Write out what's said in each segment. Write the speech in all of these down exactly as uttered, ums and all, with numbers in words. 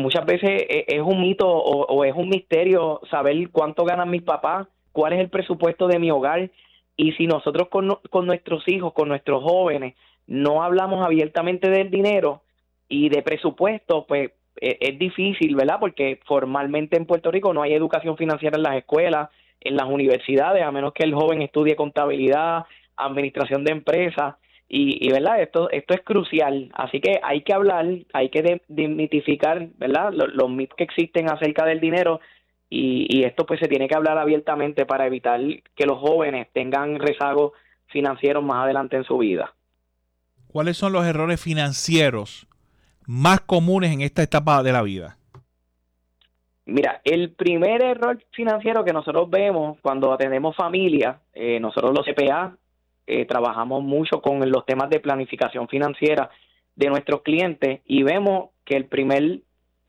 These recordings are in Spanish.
muchas veces es, es un mito o, o es un misterio saber cuánto ganan mis papás, cuál es el presupuesto de mi hogar, y si nosotros con, con nuestros hijos, con nuestros jóvenes, no hablamos abiertamente del dinero y de presupuesto, pues es, es difícil, ¿verdad? Porque formalmente en Puerto Rico no hay educación financiera en las escuelas, en las universidades, a menos que el joven estudie contabilidad, administración de empresas, y, y verdad, esto esto es crucial, así que hay que hablar, hay que de- demitificar, ¿verdad? Los, los mitos que existen acerca del dinero, y, y esto pues se tiene que hablar abiertamente para evitar que los jóvenes tengan rezagos financieros más adelante en su vida. ¿Cuáles son los errores financieros más comunes en esta etapa de la vida? Mira, el primer error financiero que nosotros vemos cuando atendemos familias, eh, nosotros los C P A eh, trabajamos mucho con los temas de planificación financiera de nuestros clientes, y vemos que el primer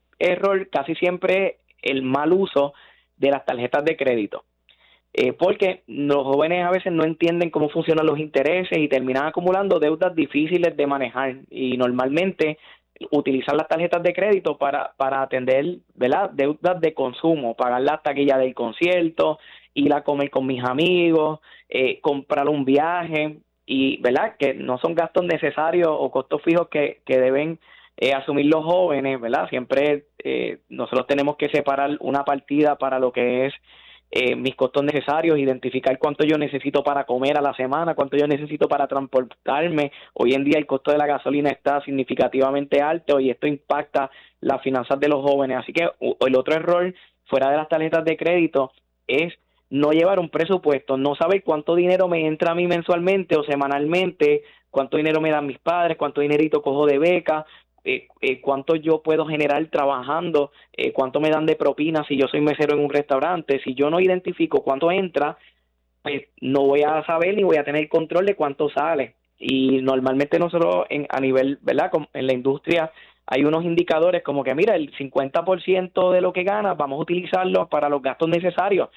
error casi siempre es el mal uso de las tarjetas de crédito. Eh, porque los jóvenes a veces no entienden cómo funcionan los intereses y terminan acumulando deudas difíciles de manejar, y normalmente utilizan las tarjetas de crédito para, para atender, ¿verdad?, deudas de consumo, pagar la taquilla del concierto, ir a comer con mis amigos, eh, comprar un viaje, y ¿verdad?, que no son gastos necesarios o costos fijos que, que deben eh, asumir los jóvenes, ¿verdad? Siempre eh, nosotros tenemos que separar una partida para lo que es Eh, mis costos necesarios, identificar cuánto yo necesito para comer a la semana, cuánto yo necesito para transportarme. Hoy en día el costo de la gasolina está significativamente alto y esto impacta las finanzas de los jóvenes. Así que el otro error fuera de las tarjetas de crédito es no llevar un presupuesto, no saber cuánto dinero me entra a mí mensualmente o semanalmente, cuánto dinero me dan mis padres, cuánto dinerito cojo de beca, Eh, eh, cuánto yo puedo generar trabajando, eh, cuánto me dan de propina si yo soy mesero en un restaurante. Si yo no identifico cuánto entra, pues no voy a saber ni voy a tener control de cuánto sale. Y normalmente nosotros en, a nivel, ¿verdad?, Como en la industria hay unos indicadores como que mira, el cincuenta por ciento de lo que ganas vamos a utilizarlo para los gastos necesarios: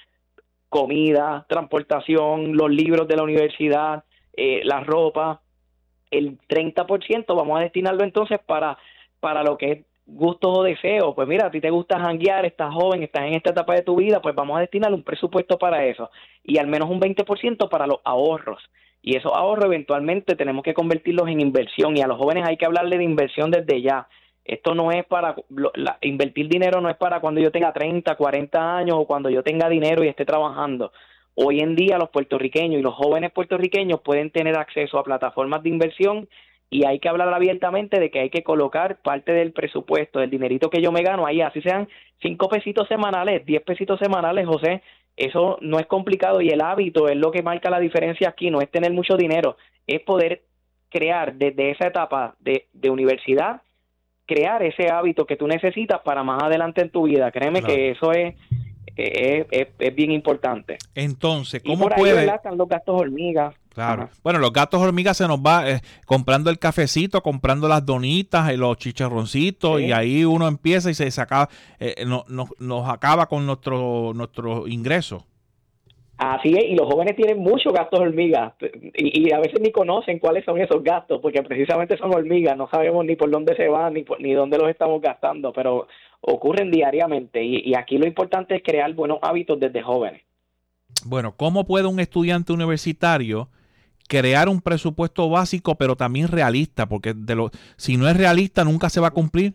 comida, transportación, los libros de la universidad, eh, la ropa. El treinta por ciento vamos a destinarlo entonces para, para lo que es gustos o deseos. Pues mira, a ti te gusta janguear, estás joven, estás en esta etapa de tu vida, pues vamos a destinar un presupuesto para eso, y al menos un veinte por ciento para los ahorros, y esos ahorros eventualmente tenemos que convertirlos en inversión, y a los jóvenes hay que hablarle de inversión desde ya. Esto no es para, lo, la, invertir dinero no es para cuando yo tenga treinta, cuarenta años o cuando yo tenga dinero y esté trabajando. Hoy en día los puertorriqueños y los jóvenes puertorriqueños pueden tener acceso a plataformas de inversión, y hay que hablar abiertamente de que hay que colocar parte del presupuesto, del dinerito que yo me gano ahí, así sean cinco pesitos semanales, diez pesitos semanales, José. Eso no es complicado, y el hábito es lo que marca la diferencia aquí, no es tener mucho dinero, es poder crear desde esa etapa de, de universidad, crear ese hábito que tú necesitas para más adelante en tu vida. Créeme Claro. que eso es Es, es, es bien importante. Entonces, Y ¿cómo por ahí, puede? ¿verdad?, están los gastos hormigas. Claro. Ajá. Bueno, los gastos hormigas se nos va eh, comprando el cafecito, comprando las donitas, y los chicharroncitos, Sí. y ahí uno empieza y se saca, eh, no, no, nos acaba con nuestro nuestro ingreso. Así es, y los jóvenes tienen muchos gastos hormigas, y, y a veces ni conocen cuáles son esos gastos, porque precisamente son hormigas, no sabemos ni por dónde se van, ni, por, ni dónde los estamos gastando, pero ocurren diariamente, y, y aquí lo importante es crear buenos hábitos desde jóvenes. Bueno, ¿cómo puede un estudiante universitario crear un presupuesto básico, pero también realista? Porque de lo, si no es realista, nunca se va a cumplir.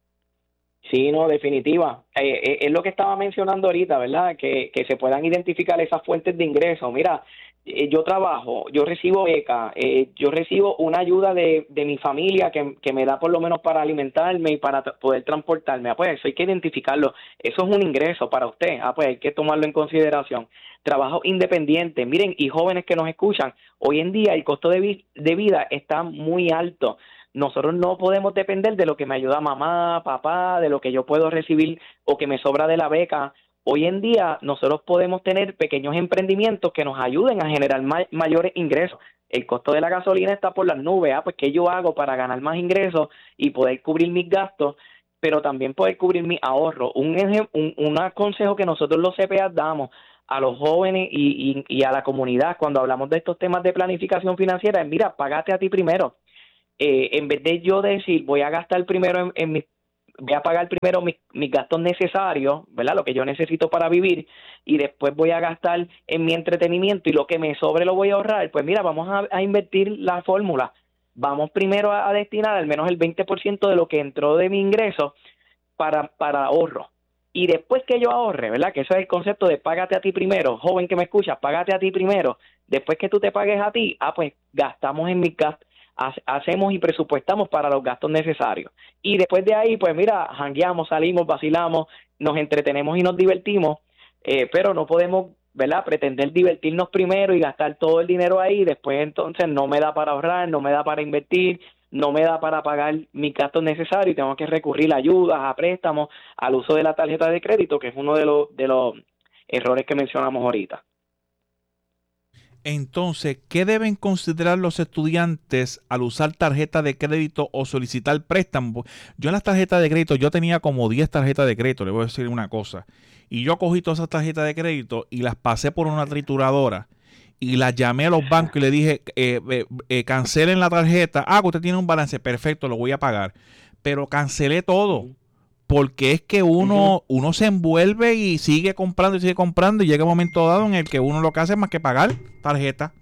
Sí, no, definitiva. Eh, eh, es lo que estaba mencionando ahorita, ¿verdad? Que, que se puedan identificar esas fuentes de ingresos. Mira, eh, yo trabajo, yo recibo beca, eh, yo recibo una ayuda de, de mi familia que, que me da por lo menos para alimentarme y para tra- poder transportarme. Ah, pues eso hay que identificarlo. Eso es un ingreso para usted. Ah, pues hay que tomarlo en consideración. Trabajo independiente. Miren, y jóvenes que nos escuchan, hoy en día el costo de, vi- de vida está muy alto. Nosotros no podemos depender de lo que me ayuda mamá, papá, de lo que yo puedo recibir o que me sobra de la beca. Hoy en día nosotros podemos tener pequeños emprendimientos que nos ayuden a generar ma- mayores ingresos. El costo de la gasolina está por las nubes. Ah, pues ¿qué yo hago para ganar más ingresos y poder cubrir mis gastos, pero también poder cubrir mis ahorros? Un, ejem- un, un consejo que nosotros los C P A damos a los jóvenes y, y, y a la comunidad cuando hablamos de estos temas de planificación financiera es: mira, págate a ti primero. Eh, en vez de yo decir voy a gastar primero en, en mis voy a pagar primero mis, mis gastos necesarios, ¿verdad? Lo que yo necesito para vivir, y después voy a gastar en mi entretenimiento, y lo que me sobre lo voy a ahorrar. Pues mira, vamos a, a invertir la fórmula. Vamos primero a, a destinar al menos el veinte por ciento de lo que entró de mi ingreso para, para ahorro. Y después que yo ahorre, ¿verdad? Que eso es el concepto de págate a ti primero. Joven que me escucha, págate a ti primero. Después que tú te pagues a ti, ah, pues gastamos en mis gastos, hacemos y presupuestamos para los gastos necesarios. Y después de ahí, pues mira, jangueamos, salimos, vacilamos, nos entretenemos y nos divertimos, eh, pero no podemos, ¿verdad?, pretender divertirnos primero y gastar todo el dinero ahí, después entonces no me da para ahorrar, no me da para invertir, no me da para pagar mis gastos necesarios y tengo que recurrir a ayudas, a préstamos, al uso de la tarjeta de crédito, que es uno de los, de los errores que mencionamos ahorita. Entonces, ¿qué deben considerar los estudiantes al usar tarjeta de crédito o solicitar préstamo? Yo en las tarjetas de crédito, yo tenía como diez tarjetas de crédito, le voy a decir una cosa. Y yo cogí todas esas tarjetas de crédito y las pasé por una trituradora y las llamé a los bancos y le dije, eh, eh, eh, cancelen la tarjeta. Ah, que usted tiene un balance, perfecto, lo voy a pagar. Pero cancelé todo. Porque es que uno, uh-huh. uno se envuelve y sigue comprando y sigue comprando y llega un momento dado en el que uno lo que hace es más que pagar tarjeta.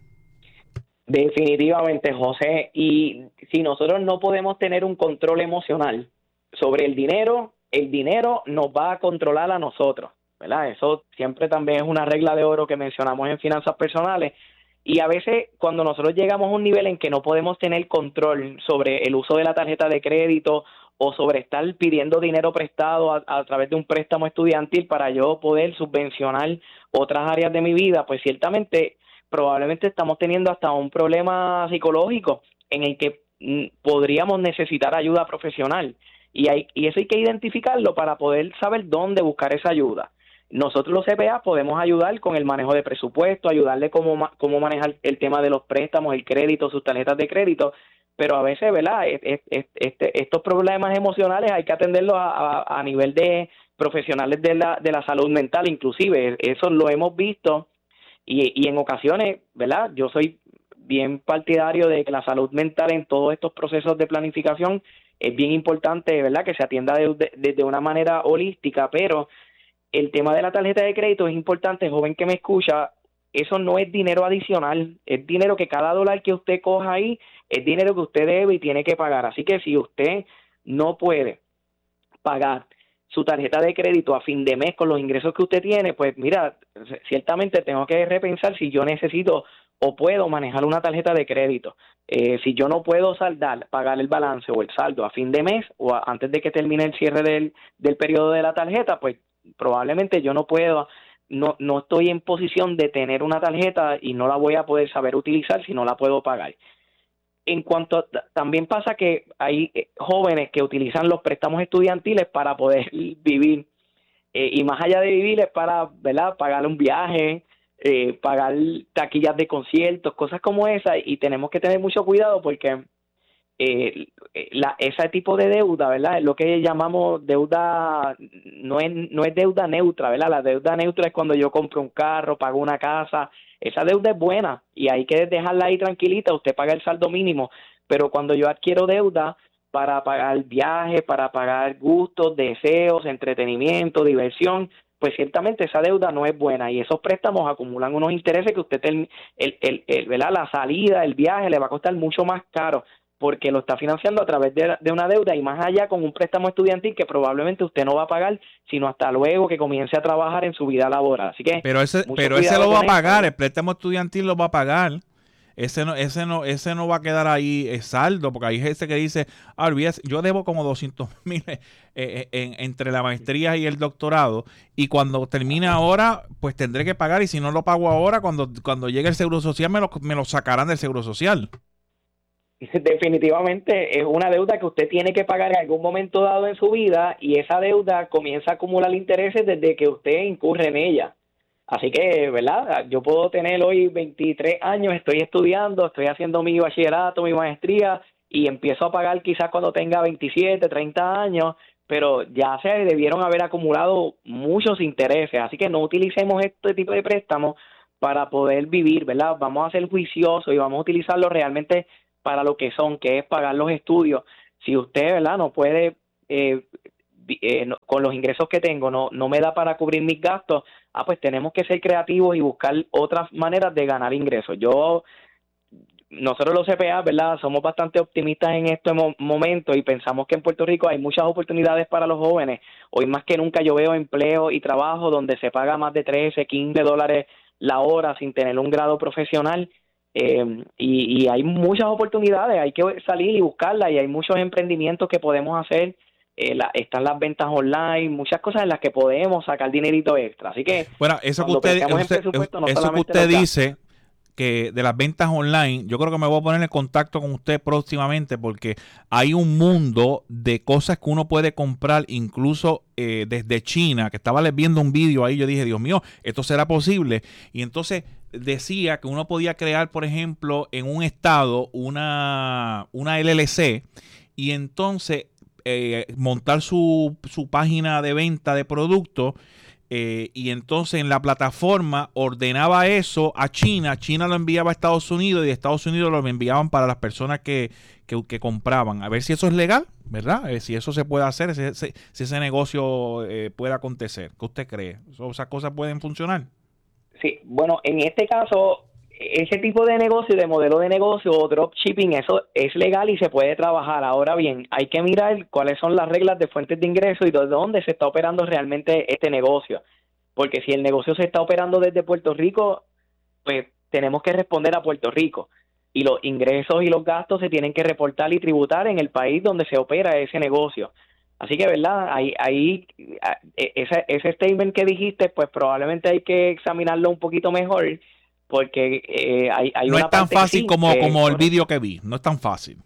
Definitivamente, José. Y si nosotros no podemos tener un control emocional sobre el dinero, el dinero nos va a controlar a nosotros, ¿verdad? Eso siempre también es una regla de oro que mencionamos en finanzas personales. Y a veces cuando nosotros llegamos a un nivel en que no podemos tener control sobre el uso de la tarjeta de crédito o sobre estar pidiendo dinero prestado a, a través de un préstamo estudiantil para yo poder subvencionar otras áreas de mi vida, pues ciertamente probablemente estamos teniendo hasta un problema psicológico en el que mm, podríamos necesitar ayuda profesional. Y, hay, y eso hay que identificarlo para poder saber dónde buscar esa ayuda. Nosotros los C P A podemos ayudar con el manejo de presupuesto, ayudarle cómo, cómo manejar el tema de los préstamos, el crédito, sus tarjetas de crédito, pero a veces, ¿verdad?, este, este, estos problemas emocionales hay que atenderlos a, a, a nivel de profesionales de la, de la salud mental, inclusive. Eso lo hemos visto y, y en ocasiones, ¿verdad?, yo soy bien partidario de que la salud mental en todos estos procesos de planificación es bien importante, ¿verdad?, que se atienda de, de, de una manera holística, pero el tema de la tarjeta de crédito es importante, joven que me escucha. Eso no es dinero adicional, es dinero que cada dólar que usted coja ahí es dinero que usted debe y tiene que pagar. Así que si usted no puede pagar su tarjeta de crédito a fin de mes con los ingresos que usted tiene, pues mira, ciertamente tengo que repensar si yo necesito o puedo manejar una tarjeta de crédito. Eh, si yo no puedo saldar, pagar el balance o el saldo a fin de mes o a, antes de que termine el cierre del, del periodo de la tarjeta, pues probablemente yo no puedo, no, no estoy en posición de tener una tarjeta y no la voy a poder saber utilizar si no la puedo pagar. En cuanto a, también pasa que hay jóvenes que utilizan los préstamos estudiantiles para poder vivir, eh, y más allá de vivir es para, ¿verdad?, pagar un viaje, eh, pagar taquillas de conciertos, cosas como esas, y tenemos que tener mucho cuidado porque eh, la, ese tipo de deuda, ¿verdad?, es lo que llamamos deuda, no es, no es deuda neutra, ¿verdad? La deuda neutra es cuando yo compro un carro, pago una casa. Esa deuda es buena y hay que dejarla ahí tranquilita, usted paga el saldo mínimo, pero cuando yo adquiero deuda para pagar viajes, para pagar gustos, deseos, entretenimiento, diversión, pues ciertamente esa deuda no es buena y esos préstamos acumulan unos intereses que usted, el, el, el, el, ¿verdad?, la salida, el viaje le va a costar mucho más caro porque lo está financiando a través de, de una deuda y más allá con un préstamo estudiantil que probablemente usted no va a pagar sino hasta luego que comience a trabajar en su vida laboral. Así que pero ese pero ese lo va a pagar, el préstamo estudiantil lo va a pagar. Ese no ese no ese no va a quedar ahí eh, saldo, porque hay gente que dice, ah, olvídate, yo debo como doscientos mil eh, eh, en, entre la maestría y el doctorado y cuando termine ahora pues tendré que pagar y si no lo pago ahora cuando cuando llegue el seguro social me lo me lo sacarán del seguro social. Definitivamente es una deuda que usted tiene que pagar en algún momento dado en su vida y esa deuda comienza a acumular intereses desde que usted incurre en ella. Así que, ¿verdad? Yo puedo tener hoy veintitrés años, estoy estudiando, estoy haciendo mi bachillerato, mi maestría y empiezo a pagar quizás cuando tenga veintisiete, treinta años, pero ya se debieron haber acumulado muchos intereses. Así que no utilicemos este tipo de préstamos para poder vivir, ¿verdad? Vamos a ser juiciosos y vamos a utilizarlo realmente para lo que son, que es pagar los estudios. Si usted, ¿verdad?, no puede eh, eh, no, con los ingresos que tengo no, no me da para cubrir mis gastos, ah, pues tenemos que ser creativos y buscar otras maneras de ganar ingresos. Yo, nosotros los C P A, ¿verdad? Somos bastante optimistas en este mo- momento y pensamos que en Puerto Rico hay muchas oportunidades para los jóvenes. Hoy más que nunca yo veo empleo y trabajo donde se paga más de trece, quince dólares la hora sin tener un grado profesional. Eh, y, y hay muchas oportunidades, hay que salir y buscarlas y hay muchos emprendimientos que podemos hacer. Eh, la, están las ventas online, muchas cosas en las que podemos sacar dinerito extra. Así que Bueno, eso que cuando usted, pensemos en usted- presupuesto, no eso que solamente usted los gastos. dice que de las ventas online, yo creo que me voy a poner en contacto con usted próximamente porque hay un mundo de cosas que uno puede comprar incluso eh, desde China, que estaba viendo un vídeo ahí, yo dije, Dios mío, ¿esto será posible? Y entonces decía que uno podía crear, por ejemplo, en un estado una, una L L C y entonces eh, montar su, su página de venta de productos. Eh, y entonces en la plataforma ordenaba eso a China, China lo enviaba a Estados Unidos y de Estados Unidos lo enviaban para las personas que, que, que compraban. A ver si eso es legal, ¿verdad? Eh, si eso se puede hacer, si, si, si ese negocio eh, puede acontecer. ¿Qué usted cree? ¿Esas cosas pueden funcionar? Sí, bueno, en este caso, ese tipo de negocio, de modelo de negocio o dropshipping, eso es legal y se puede trabajar. Ahora bien, hay que mirar cuáles son las reglas de fuentes de ingreso y de dónde se está operando realmente este negocio. Porque si el negocio se está operando desde Puerto Rico, pues tenemos que responder a Puerto Rico. Y los ingresos y los gastos se tienen que reportar y tributar en el país donde se opera ese negocio. Así que, ¿verdad? Ahí, ahí ese, ese statement que dijiste, pues probablemente hay que examinarlo un poquito mejor, porque eh, hay, hay No una es tan parte que fácil sí, como, que, como el correcto. vídeo que vi, no es tan fácil.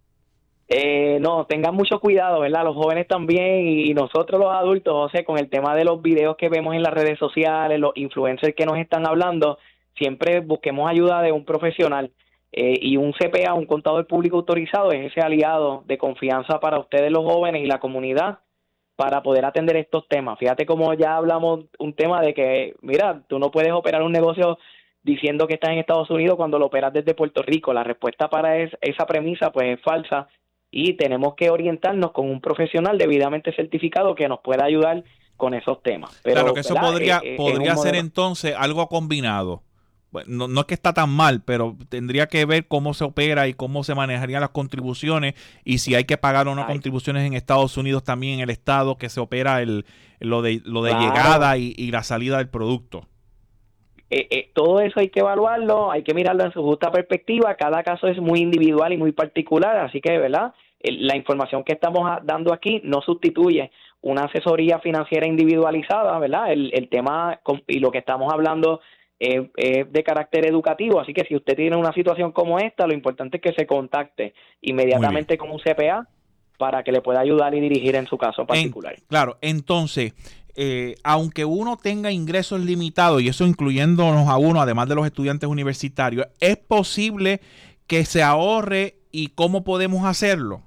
Eh, no, tengan mucho cuidado, ¿verdad? Los jóvenes también y nosotros los adultos, o sea, con el tema de los videos que vemos en las redes sociales, los influencers que nos están hablando, siempre busquemos ayuda de un profesional. Eh, y un C P A, un contador público autorizado, es ese aliado de confianza para ustedes los jóvenes y la comunidad para poder atender estos temas. Fíjate cómo ya hablamos un tema de que, mira, tú no puedes operar un negocio diciendo que estás en Estados Unidos cuando lo operas desde Puerto Rico. La respuesta para es, esa premisa pues es falsa y tenemos que orientarnos con un profesional debidamente certificado que nos pueda ayudar con esos temas. Claro Pero, que eso ¿verdad? Eh, podría, eh, es un podría ser modelo. entonces algo combinado. Bueno, no, no es que está tan mal, pero tendría que ver cómo se opera y cómo se manejarían las contribuciones y si hay que pagar o no Ay, contribuciones en Estados Unidos también en el estado que se opera el, lo de, lo de claro. llegada y, y la salida del producto. Eh, eh, todo eso hay que evaluarlo, hay que mirarlo en su justa perspectiva. Cada caso es muy individual y muy particular, así que, ¿verdad? El- la información que estamos a- dando aquí no sustituye una asesoría financiera individualizada, ¿verdad? El, el tema con- y lo que estamos hablando eh, es de carácter educativo, así que si usted tiene una situación como esta, lo importante es que se contacte Muy bien. inmediatamente con un C P A para que le pueda ayudar y dirigir en su caso En, particular. claro, entonces, eh, aunque uno tenga ingresos limitados, y eso incluyéndonos a uno, además de los estudiantes universitarios, ¿es posible que se ahorre y cómo podemos hacerlo?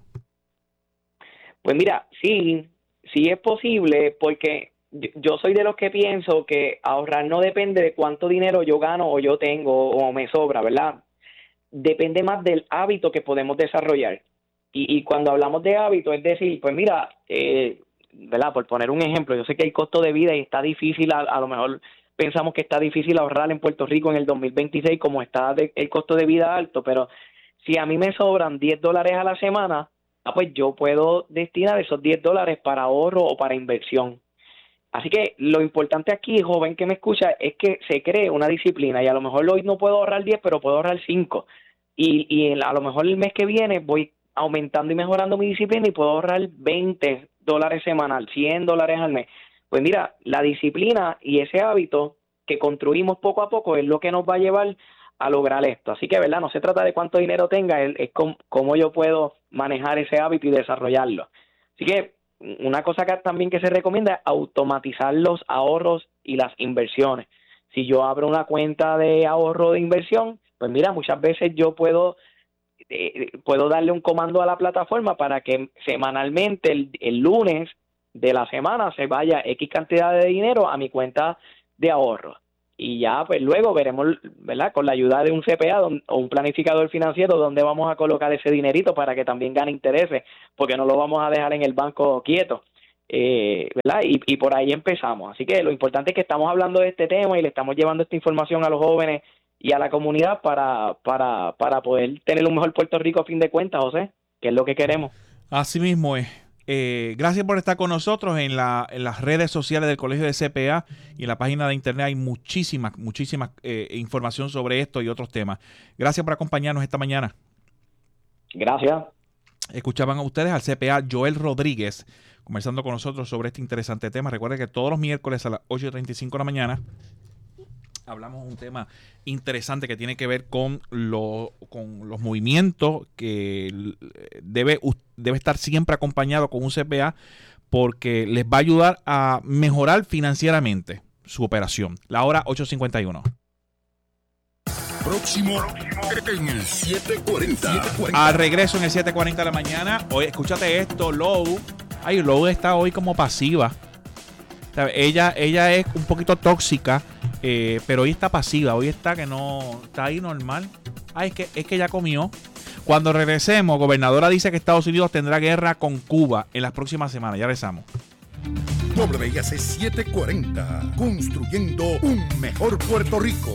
Pues mira, sí, sí es posible porque yo yo soy de los que pienso que ahorrar no depende de cuánto dinero yo gano o yo tengo o me sobra, ¿verdad? Depende más del hábito que podemos desarrollar. Y, y cuando hablamos de hábito, es decir, pues mira, eh, ¿verdad? Por poner un ejemplo, yo sé que hay costo de vida y está difícil, a, a lo mejor pensamos que está difícil ahorrar en Puerto Rico en el dos mil veintiséis como está de- el costo de vida alto, pero si a mí me sobran diez dólares a la semana, ah, pues yo puedo destinar esos diez dólares para ahorro o para inversión. Así que lo importante aquí, joven que me escucha, es que se cree una disciplina y a lo mejor hoy no puedo ahorrar diez, pero puedo ahorrar cinco. Y, y el- a lo mejor el mes que viene voy aumentando y mejorando mi disciplina y puedo ahorrar veinte dólares semanal, cien dólares al mes. Pues mira, la disciplina y ese hábito que construimos poco a poco es lo que nos va a llevar a lograr esto. Así que, ¿verdad? No se trata de cuánto dinero tenga, es, es cómo, cómo yo puedo manejar ese hábito y desarrollarlo. Así que una cosa que también que se recomienda es automatizar los ahorros y las inversiones. Si yo abro una cuenta de ahorro de inversión, pues mira, muchas veces yo puedo eh, puedo darle un comando a la plataforma para que semanalmente el, el lunes de la semana se vaya X cantidad de dinero a mi cuenta de ahorro. Y ya, pues luego veremos, ¿verdad? Con la ayuda de un C P A don- o un planificador financiero, dónde vamos a colocar ese dinerito para que también gane intereses, porque no lo vamos a dejar en el banco quieto. eh, ¿verdad? Y, y por ahí empezamos. Así que lo importante es que estamos hablando de este tema y le estamos llevando esta información a los jóvenes y a la comunidad para, para, para poder tener un mejor Puerto Rico a fin de cuentas, José, que es lo que queremos. Así mismo es. Eh, gracias por estar con nosotros en, la, en las redes sociales del Colegio de C P A y en la página de internet hay muchísima, muchísima eh, información sobre esto y otros temas. Gracias por acompañarnos esta mañana. Gracias. Escuchaban a ustedes al C P A Joel Rodríguez conversando con nosotros sobre este interesante tema. Recuerden que todos los miércoles a las ocho y treinta y cinco de la mañana hablamos de un tema interesante que tiene que ver con, lo, con los movimientos que debe, debe estar siempre acompañado con un C P A porque les va a ayudar a mejorar financieramente su operación. La hora ocho cincuenta y uno. Próximo en el siete cuarenta. Al regreso en el siete cuarenta de la mañana. Oye, escúchate esto, Lou. Ay, Lou está hoy como pasiva. Ella, ella es un poquito tóxica, eh, pero hoy está pasiva. Hoy está que no está ahí normal. Ay, es que, es que ya comió. Cuando regresemos, gobernadora dice que Estados Unidos tendrá guerra con Cuba en las próximas semanas. Ya regresamos. W I A C setecientos cuarenta, construyendo un mejor Puerto Rico.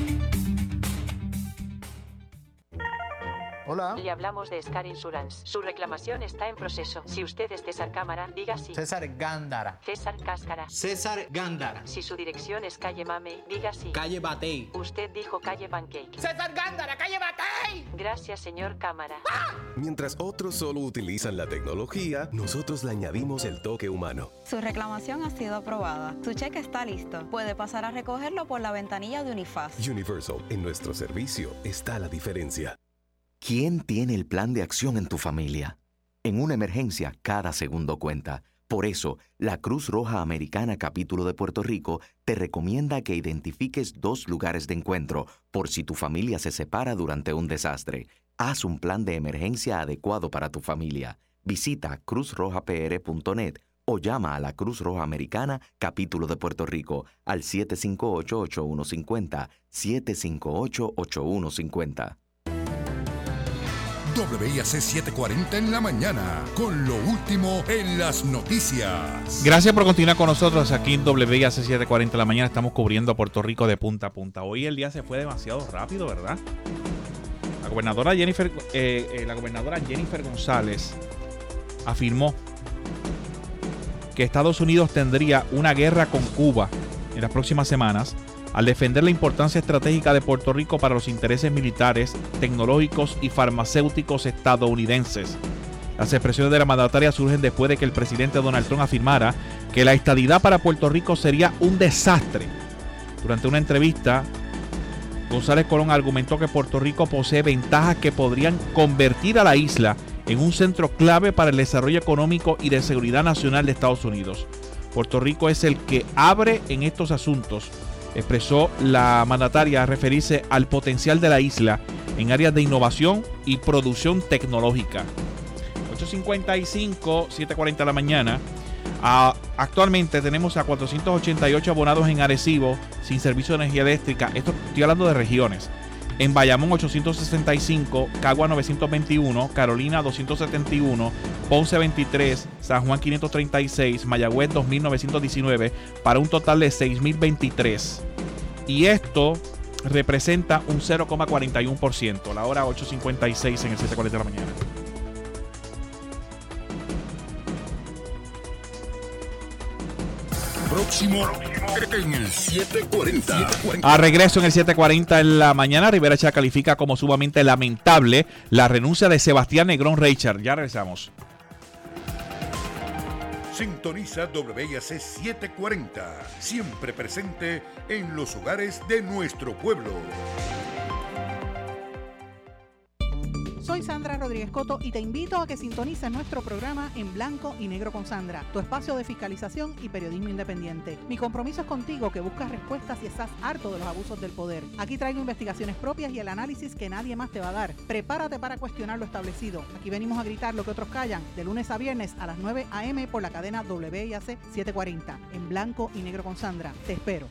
Hola. Le hablamos de Scar Insurance. Su reclamación está en proceso. Si usted es César Cámara, diga sí. César Gándara. César Cáscara. César Gándara. Si su dirección es calle Mamey, diga sí. Calle Batey. Usted dijo calle Pancake. César Gándara, calle Batey. Gracias, señor Cámara. ¡Ah! Mientras otros solo utilizan la tecnología, nosotros le añadimos el toque humano. Su reclamación ha sido aprobada. Su cheque está listo. Puede pasar a recogerlo por la ventanilla de Unifaz. Universal, en nuestro servicio está la diferencia. ¿Quién tiene el plan de acción en tu familia? En una emergencia, cada segundo cuenta. Por eso, la Cruz Roja Americana Capítulo de Puerto Rico te recomienda que identifiques dos lugares de encuentro por si tu familia se separa durante un desastre. Haz un plan de emergencia adecuado para tu familia. Visita cruz roja p r punto net o llama a la Cruz Roja Americana Capítulo de Puerto Rico al siete cinco ocho, ocho uno cinco cero, siete cinco ocho, ocho uno cinco cero. W I A C setecientos cuarenta en la mañana, con lo último en las noticias. Gracias por continuar con nosotros aquí en W I A C setecientos cuarenta en la mañana. Estamos cubriendo a Puerto Rico de punta a punta. Hoy el día se fue demasiado rápido, ¿verdad? La gobernadora Jennifer, eh, eh, la gobernadora Jennifer González afirmó que Estados Unidos tendría una guerra con Cuba en las próximas semanas al defender la importancia estratégica de Puerto Rico para los intereses militares, tecnológicos y farmacéuticos estadounidenses. Las expresiones de la mandataria surgen después de que el presidente Donald Trump afirmara que la estadidad para Puerto Rico sería un desastre. Durante una entrevista, González Colón argumentó que Puerto Rico posee ventajas que podrían convertir a la isla en un centro clave para el desarrollo económico y de seguridad nacional de Estados Unidos. Puerto Rico es el que abre en estos asuntos, expresó la mandataria a referirse al potencial de la isla en áreas de innovación y producción tecnológica. ocho cincuenta y cinco, siete cuarenta de la mañana. Uh, actualmente tenemos a cuatrocientos ochenta y ocho abonados en Arecibo sin servicio de energía eléctrica. Esto estoy hablando de regiones. En Bayamón ochocientos sesenta y cinco, Cagua novecientos veintiuno, Carolina doscientos setenta y uno, Ponce veintitrés, San Juan quinientos treinta y seis, Mayagüez dos mil novecientos diecinueve, para un total de seis mil veintitrés. Y esto representa un cero coma cuarenta y uno por ciento. La hora ocho cincuenta y seis en el siete cuarenta de la mañana. Próximo en el siete cuarenta. A regreso en el siete cuarenta en la mañana, Rivera Chat califica como sumamente lamentable la renuncia de Sebastián Negrón Reichard. Ya regresamos. Sintoniza W I A C setecientos cuarenta, siempre presente en los hogares de nuestro pueblo. Soy Sandra Rodríguez Coto y te invito a que sintonices nuestro programa En Blanco y Negro con Sandra, tu espacio de fiscalización y periodismo independiente. Mi compromiso es contigo, que buscas respuestas y estás harto de los abusos del poder. Aquí traigo investigaciones propias y el análisis que nadie más te va a dar. Prepárate para cuestionar lo establecido. Aquí venimos a gritar lo que otros callan, de lunes a viernes a las nueve a eme por la cadena W I A C setecientos cuarenta. En Blanco y Negro con Sandra. Te espero.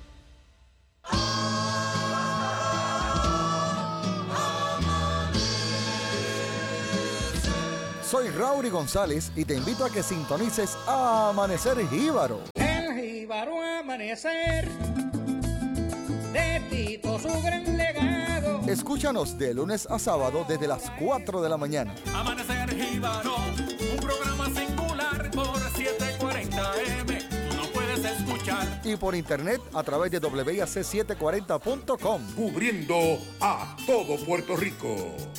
soy Raury González y te invito a que sintonices a Amanecer Jíbaro. El jíbaro amanecer, de Tito su gran legado. Escúchanos de lunes a sábado desde las cuatro de la mañana. Amanecer Jíbaro, un programa singular por setecientos cuarenta A M. Tú no puedes escuchar. Y por internet a través de doble A C setecientos cuarenta punto com. Cubriendo a todo Puerto Rico.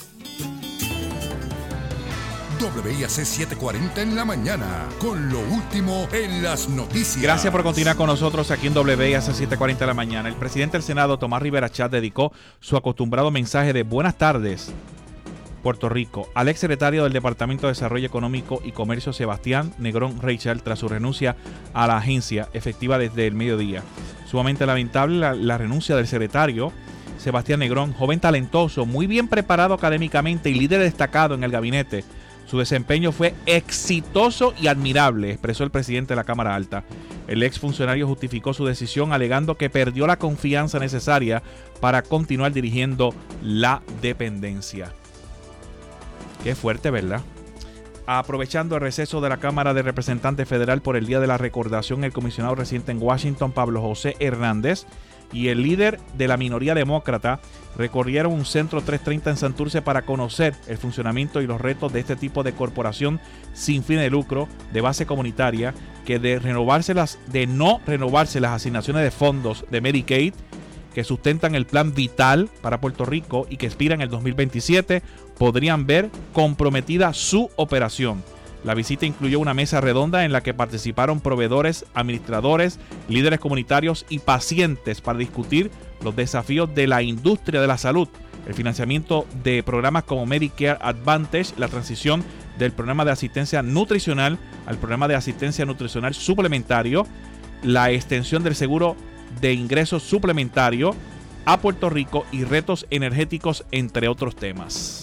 doble A C setecientos cuarenta en la mañana, con lo último en las noticias. Gracias por continuar con nosotros aquí en doble A C setecientos cuarenta en la mañana. El presidente del Senado, Tomás Rivera Chatz, dedicó su acostumbrado mensaje de buenas tardes, Puerto Rico, al ex secretario del Departamento de Desarrollo Económico y Comercio, Sebastián Negrón Reichel, tras su renuncia a la agencia, efectiva desde el mediodía. Sumamente lamentable la, la renuncia del secretario Sebastián Negrón, joven talentoso, muy bien preparado académicamente y líder destacado en el gabinete. Su desempeño fue exitoso y admirable, expresó el presidente de la Cámara Alta. El exfuncionario justificó su decisión alegando que perdió la confianza necesaria para continuar dirigiendo la dependencia. Qué fuerte, ¿verdad? Aprovechando el receso de la Cámara de Representantes Federal por el Día de la Recordación, el comisionado residente en Washington, Pablo José Hernández, y el líder de la minoría demócrata recorrieron un centro trescientos treinta en Santurce para conocer el funcionamiento y los retos de este tipo de corporación sin fin de lucro de base comunitaria que de renovarse las, de no renovarse las asignaciones de fondos de Medicaid que sustentan el plan vital para Puerto Rico y que expiran en el dos mil veintisiete, podrían ver comprometida su operación. La visita incluyó una mesa redonda en la que participaron proveedores, administradores, líderes comunitarios y pacientes para discutir los desafíos de la industria de la salud, el financiamiento de programas como Medicare Advantage, la transición del programa de asistencia nutricional al programa de asistencia nutricional suplementario, la extensión del seguro de ingresos suplementario a Puerto Rico y retos energéticos, entre otros temas.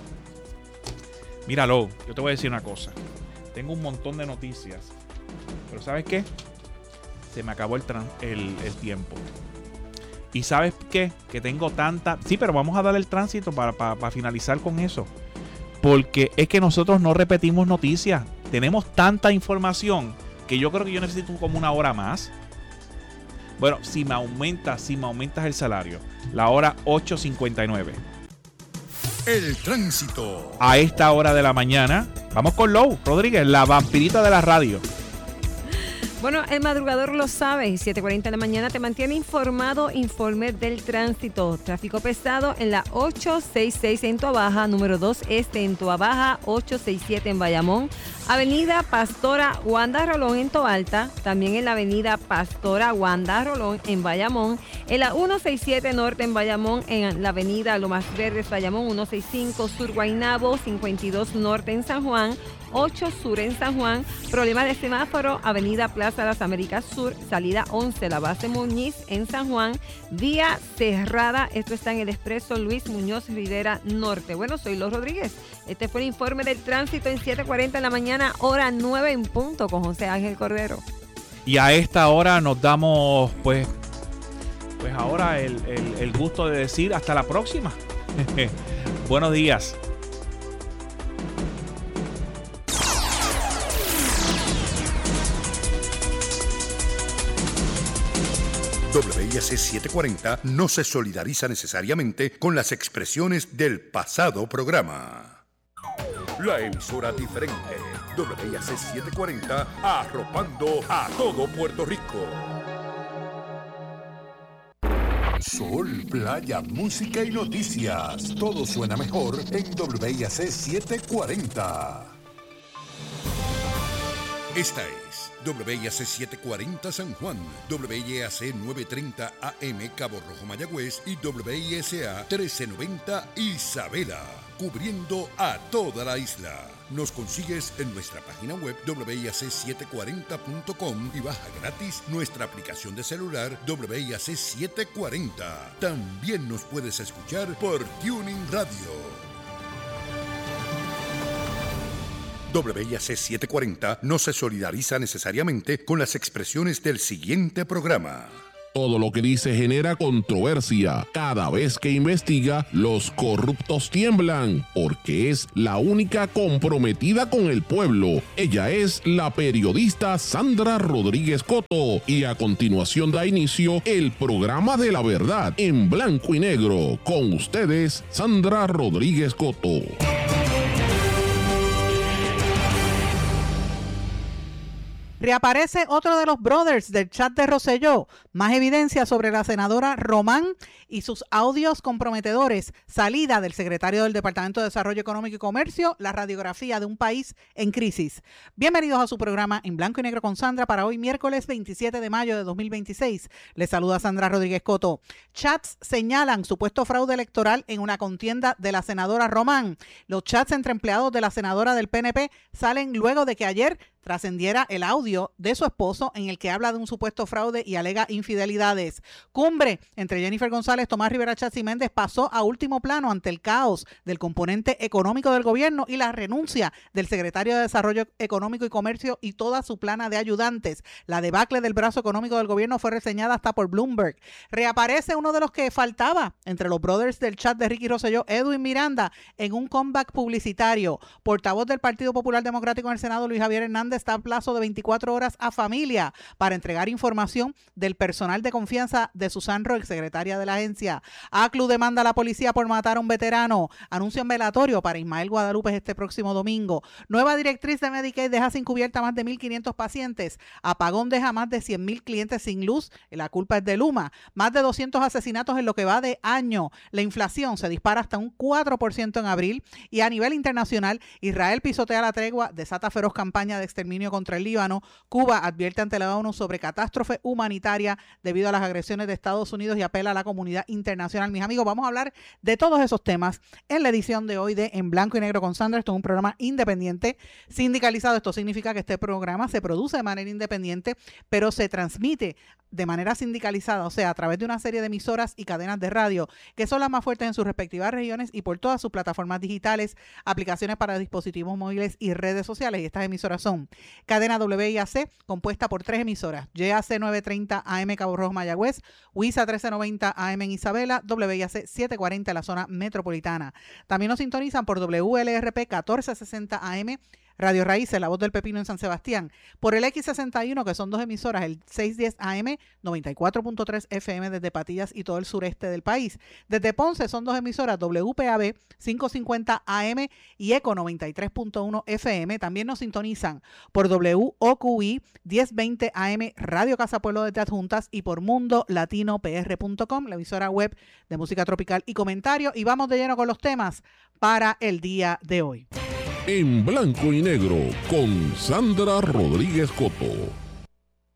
Míralo, yo te voy a decir una cosa. Tengo un montón de noticias, pero ¿sabes qué? Se me acabó el, el, el tiempo. ¿Y sabes qué? Que tengo tanta... Sí, pero vamos a dar el tránsito para, para, para finalizar con eso. Porque es que nosotros no repetimos noticias. Tenemos tanta información que yo creo que yo necesito como una hora más. Bueno, si me aumentas, si me aumentas el salario, la hora ocho cincuenta y nueve. El tránsito. A esta hora de la mañana, vamos con Lou Rodríguez, la vampirita de la radio. Bueno, el madrugador lo sabe y siete cuarenta de la mañana te mantiene informado. Informe del tránsito. Tráfico pesado en la ochocientos sesenta y seis en Toabaja, número dos Este en Toabaja, ochocientos sesenta y siete en Bayamón, Avenida Pastora Wanda Rolón en Toalta, también en la Avenida Pastora Wanda Rolón en Bayamón, en la ciento sesenta y siete Norte en Bayamón, en la Avenida Lomas Verdes Bayamón, ciento sesenta y cinco Sur Guaynabo, cincuenta y dos Norte en San Juan, ocho Sur en San Juan, problema de semáforo, Avenida Plaza de las Américas Sur, salida once, la base Muñiz en San Juan, vía cerrada, esto está en el expreso Luis Muñoz Rivera Norte. Bueno, soy Los Rodríguez, este fue el informe del tránsito en siete cuarenta de la mañana, hora nueve en punto, con José Ángel Cordero. Y a esta hora nos damos, pues, pues ahora el, el, el gusto de decir hasta la próxima. Buenos días. doble A C setecientos cuarenta no se solidariza necesariamente con las expresiones del pasado programa. La emisora diferente, doble A C setecientos cuarenta, arropando a todo Puerto Rico. Sol, playa, música y noticias. Todo suena mejor en doble A C setecientos cuarenta. Esta es doble A C setecientos cuarenta San Juan, doble A C novecientos treinta A M Cabo Rojo Mayagüez y doble S A trece noventa Isabela, cubriendo a toda la isla. Nos consigues en nuestra página web doble A C setecientos cuarenta punto com y baja gratis nuestra aplicación de celular doble A C setecientos cuarenta. También nos puedes escuchar por Tuning Radio. doble A C setecientos cuarenta no se solidariza necesariamente con las expresiones del siguiente programa. Todo lo que dice genera controversia. Cada vez que investiga, los corruptos tiemblan, porque es la única comprometida con el pueblo. Ella es la periodista Sandra Rodríguez Coto, y a continuación da inicio el programa de la verdad en blanco y negro. Con ustedes, Sandra Rodríguez Coto. Reaparece otro de los brothers del chat de Rosselló. Más evidencia sobre la senadora Román y sus audios comprometedores. Salida del secretario del Departamento de Desarrollo Económico y Comercio. La radiografía de un país en crisis. Bienvenidos a su programa En Blanco y Negro con Sandra para hoy miércoles veintisiete de mayo de dos mil veintiséis. Les saluda Sandra Rodríguez Coto. Chats señalan supuesto fraude electoral en una contienda de la senadora Román. Los chats entre empleados de la senadora del P N P salen luego de que ayer trascendiera el audio de su esposo en el que habla de un supuesto fraude y alega infidelidades. Cumbre entre Jennifer González, Tomás Rivera Chatz y Méndez pasó a último plano ante el caos del componente económico del gobierno y la renuncia del secretario de Desarrollo Económico y Comercio y toda su plana de ayudantes. La debacle del brazo económico del gobierno fue reseñada hasta por Bloomberg. Reaparece uno de los que faltaba entre los brothers del chat de Ricky Rosselló, Edwin Miranda, en un comeback publicitario. Portavoz del Partido Popular Democrático en el Senado, Luis Javier Hernández, está a plazo de veinticuatro horas a familia para entregar información del personal de confianza de Susan Roy, secretaria de la agencia. A C L U demanda a la policía por matar a un veterano. Anuncio en velatorio para Ismael Guadalupe este próximo domingo. Nueva directriz de Medicaid deja sin cubierta más de mil quinientos pacientes. Apagón deja más de cien mil clientes sin luz. La culpa es de Luma. Más de doscientos asesinatos en lo que va de año. La inflación se dispara hasta un cuatro por ciento en abril. Y a nivel internacional, Israel pisotea la tregua, desata feroz campaña de exterminio contra el Líbano. Cuba advierte ante la ONU sobre catástrofe humanitaria debido a las agresiones de Estados Unidos y apela a la comunidad internacional. Mis amigos, vamos a hablar de todos esos temas en la edición de hoy de En Blanco y Negro con Sandra. Esto es un programa independiente, sindicalizado. Esto significa que este programa se produce de manera independiente, pero se transmite de manera sindicalizada, o sea, a través de una serie de emisoras y cadenas de radio que son las más fuertes en sus respectivas regiones y por todas sus plataformas digitales, aplicaciones para dispositivos móviles y redes sociales. Y estas emisoras son Cadena W I A C, compuesta por tres emisoras: J A C novecientos treinta A M Cabo Rojo Mayagüez, WISA trece noventa A M en Isabela, W I A C setecientos cuarenta en la zona metropolitana. También nos sintonizan por W L R P catorce sesenta A M, Radio Raíces, La Voz del Pepino en San Sebastián, por el X sesenta y uno, que son dos emisoras, el seiscientos diez A M, noventa y cuatro punto tres F M desde Patillas y todo el sureste del país. Desde Ponce son dos emisoras, W P A B quinientos cincuenta A M y Eco noventa y tres punto uno F M. También nos sintonizan por W O Q I mil veinte A M, Radio Casa Pueblo desde Adjuntas, y por mundo latino p r punto com, la emisora web de música tropical y comentario. Y vamos de lleno con los temas para el día de hoy. En blanco y negro con Sandra Rodríguez Coto.